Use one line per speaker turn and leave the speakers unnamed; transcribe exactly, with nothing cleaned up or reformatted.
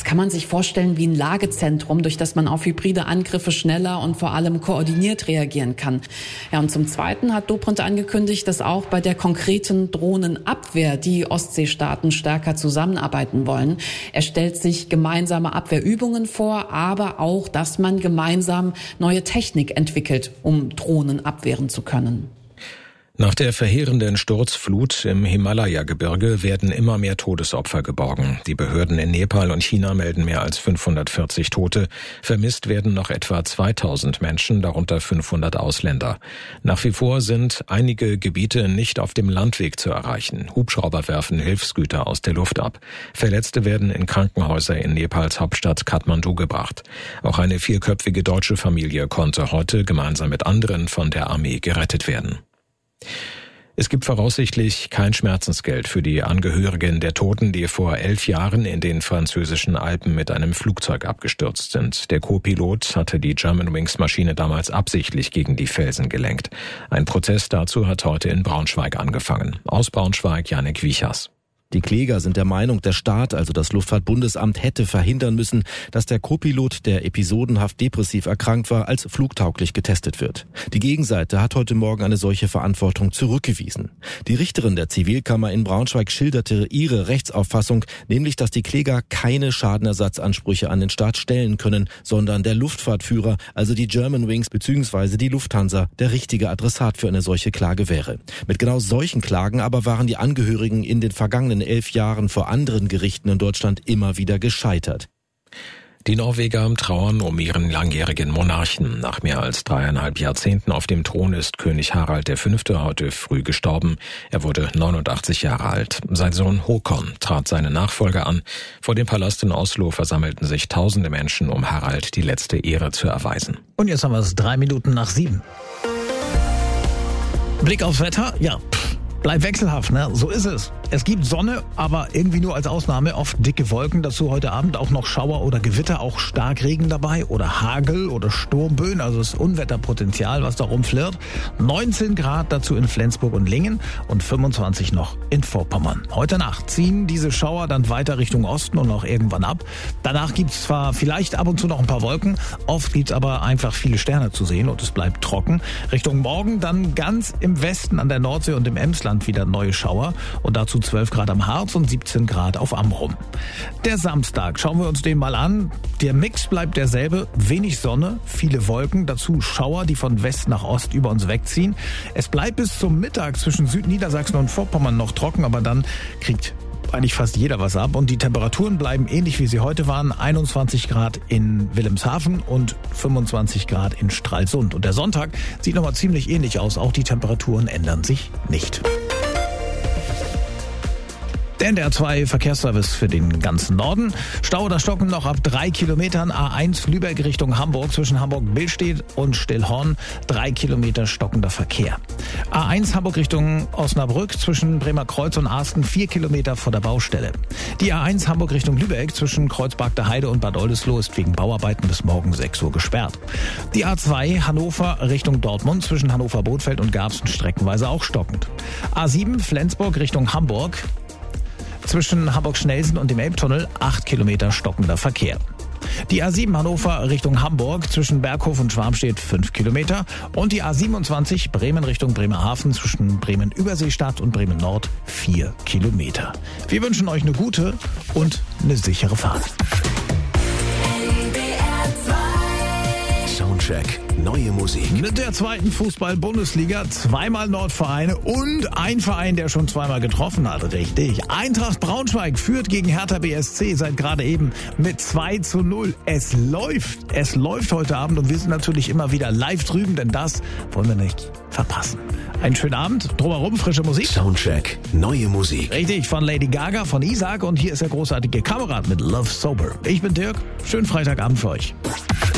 kann man sich vorstellen wie ein Lagezentrum, durch das man auf hybride Angriffe schneller und vor allem koordiniert reagieren kann. Ja, und zum Zweiten hat Dobrindt angekündigt, dass auch bei der konkreten Drohnenabwehr die Ostseestaaten stärker zusammenarbeiten wollen. Er stellt sich gemeinsame Abwehrübungen vor, aber auch, dass man gemeinsam neue Technik entwickelt, um Drohnen abwehren zu können.
Nach der verheerenden Sturzflut im Himalaya-Gebirge werden immer mehr Todesopfer geborgen. Die Behörden in Nepal und China melden mehr als fünfhundertvierzig Tote. Vermisst werden noch etwa zweitausend Menschen, darunter fünfhundert Ausländer. Nach wie vor sind einige Gebiete nicht auf dem Landweg zu erreichen. Hubschrauber werfen Hilfsgüter aus der Luft ab. Verletzte werden in Krankenhäuser in Nepals Hauptstadt Kathmandu gebracht. Auch eine vierköpfige deutsche Familie konnte heute gemeinsam mit anderen von der Armee gerettet werden. Es gibt voraussichtlich kein Schmerzensgeld für die Angehörigen der Toten, die vor elf Jahren in den französischen Alpen mit einem Flugzeug abgestürzt sind. Der Co-Pilot hatte die Germanwings-Maschine damals absichtlich gegen die Felsen gelenkt. Ein Prozess dazu hat heute in Braunschweig angefangen. Aus Braunschweig Janek Wiechers.
Die Kläger sind der Meinung, der Staat, also das Luftfahrtbundesamt, hätte verhindern müssen, dass der Co-Pilot, der episodenhaft depressiv erkrankt war, als flugtauglich getestet wird. Die Gegenseite hat heute Morgen eine solche Verantwortung zurückgewiesen. Die Richterin der Zivilkammer in Braunschweig schilderte ihre Rechtsauffassung, nämlich, dass die Kläger keine Schadenersatzansprüche an den Staat stellen können, sondern der Luftfahrtführer, also die Germanwings bzw. die Lufthansa, der richtige Adressat für eine solche Klage wäre. Mit genau solchen Klagen aber waren die Angehörigen in den vergangenen elf Jahren vor anderen Gerichten in Deutschland immer wieder gescheitert.
Die Norweger trauern um ihren langjährigen Monarchen. Nach mehr als dreieinhalb Jahrzehnten auf dem Thron ist König Harald der Fünfte heute früh gestorben. Er wurde neunundachtzig Jahre alt. Sein Sohn Håkon trat seine Nachfolger an. Vor dem Palast in Oslo versammelten sich tausende Menschen, um Harald die letzte Ehre zu erweisen.
Und jetzt haben wir es drei Minuten nach sieben. Blick aufs Wetter, ja, bleibt wechselhaft, ne? So ist es. Es gibt Sonne, aber irgendwie nur als Ausnahme, oft dicke Wolken. Dazu heute Abend auch noch Schauer oder Gewitter, auch Starkregen dabei oder Hagel oder Sturmböen, also das Unwetterpotenzial, was da rumflirrt. neunzehn Grad dazu in Flensburg und Lingen und fünfundzwanzig noch in Vorpommern. Heute Nacht ziehen diese Schauer dann weiter Richtung Osten und auch irgendwann ab. Danach gibt's zwar vielleicht ab und zu noch ein paar Wolken, oft gibt's aber einfach viele Sterne zu sehen und es bleibt trocken. Richtung Morgen dann ganz im Westen an der Nordsee und im Emsland wieder neue Schauer und dazu zwölf Grad am Harz und siebzehn Grad auf Amrum. Der Samstag, schauen wir uns den mal an. Der Mix bleibt derselbe, wenig Sonne, viele Wolken, dazu Schauer, die von West nach Ost über uns wegziehen. Es bleibt bis zum Mittag zwischen Südniedersachsen und Vorpommern noch trocken, aber dann kriegt eigentlich fast jeder was ab und die Temperaturen bleiben ähnlich wie sie heute waren, einundzwanzig Grad in Wilhelmshaven und fünfundzwanzig Grad in Stralsund. Und der Sonntag sieht nochmal ziemlich ähnlich aus, auch die Temperaturen ändern sich nicht. Der N D R zwei Verkehrsservice für den ganzen Norden. Stau oder Stocken noch ab drei Kilometern. A eins Lübeck Richtung Hamburg zwischen Hamburg-Billstedt und Stillhorn. Drei Kilometer stockender Verkehr. A eins Hamburg Richtung Osnabrück zwischen Bremerkreuz und Arsten. Vier Kilometer vor der Baustelle. Die A eins Hamburg Richtung Lübeck zwischen Kreuzberg der Heide und Bad Oldesloe ist wegen Bauarbeiten bis morgen sechs Uhr gesperrt. Die A zwei Hannover Richtung Dortmund zwischen Hannover-Bothfeld und Garbsen streckenweise auch stockend. A sieben Flensburg Richtung Hamburg. Zwischen Hamburg-Schnellsen und dem Elbtunnel acht Kilometer stockender Verkehr. Die A sieben Hannover Richtung Hamburg zwischen Berghof und Schwarmstedt fünf Kilometer und die A siebenundzwanzig Bremen Richtung Bremerhaven zwischen Bremen-Überseestadt und Bremen-Nord vier Kilometer. Wir wünschen euch eine gute und eine sichere Fahrt.
Soundcheck. Neue Musik.
Mit der zweiten Fußball-Bundesliga zweimal Nordvereine und ein Verein, der schon zweimal getroffen hat. Richtig. Eintracht Braunschweig führt gegen Hertha B S C seit gerade eben mit zwei zu null. Es läuft. Es läuft heute Abend und wir sind natürlich immer wieder live drüben, denn das wollen wir nicht verpassen. Einen schönen Abend. Drumherum frische Musik.
Soundcheck. Neue Musik.
Richtig. Von Lady Gaga, von Isaac und hier ist der großartige Kamerad mit Love Sober. Ich bin Dirk. Schönen Freitagabend für euch.